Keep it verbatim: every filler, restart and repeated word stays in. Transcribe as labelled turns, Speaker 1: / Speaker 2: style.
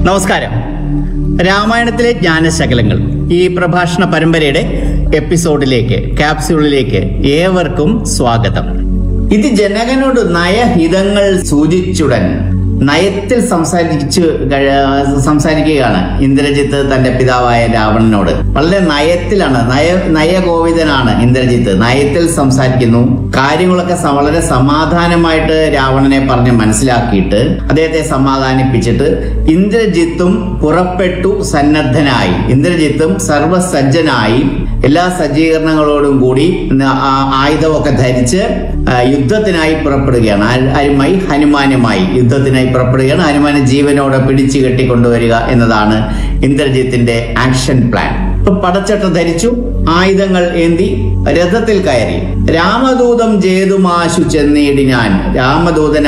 Speaker 1: നമസ്കാരം. രാമായണത്തിലെ ജ്ഞാനശകലങ്ങൾ ഈ പ്രഭാഷണ പരമ്പരയുടെ എപ്പിസോഡിലേക്ക്, ക്യാപ്സ്യൂളിലേക്ക് ഏവർക്കും സ്വാഗതം. ഇത് ജനകനോട് നയഹിതങ്ങൾ സൂചിച്ചുടൻ നയത്തിൽ സംസാരിച്ചു സംസാരിക്കുകയാണ് ഇന്ദ്രജിത്ത് തന്റെ പിതാവായ രാവണനോട്. വളരെ നയത്തിലാണ്, നയ നയകോവിതനാണ് ഇന്ദ്രജിത്ത്. നയത്തിൽ സംസാരിക്കുന്നു. കാര്യങ്ങളൊക്കെ വളരെ സമാധാനമായിട്ട് രാവണനെ പറഞ്ഞ് മനസ്സിലാക്കിയിട്ട് അദ്ദേഹത്തെ സമാധാനിപ്പിച്ചിട്ട് ഇന്ദ്രജിത്തും പുറപ്പെട്ടു സന്നദ്ധനായി. ഇന്ദ്രജിത്തും സർവസജ്ജനായി എല്ലാ സജ്ജീകരണങ്ങളോടും കൂടി ആയുധമൊക്കെ ധരിച്ച് യുദ്ധത്തിനായി പുറപ്പെടുകയാണ്. ആരുമായി? ഹനുമാനുമായി യുദ്ധത്തിനായി പുറപ്പെടുകയാണ്. ഹനുമാനെ ജീവനോടെ പിടിച്ചു കെട്ടിക്കൊണ്ടുവരിക എന്നതാണ് ഇന്ദ്രജിത്തിന്റെ ആക്ഷൻ പ്ലാൻ. ഇപ്പൊ പടച്ചട്ട ധരിച്ചു, ആയുധങ്ങൾ ഏന്തി രഥത്തിൽ കയറി. രാമദൂതം ജേതുമാശു ചെന്നീടിനാൻ. രാമദൂതൻ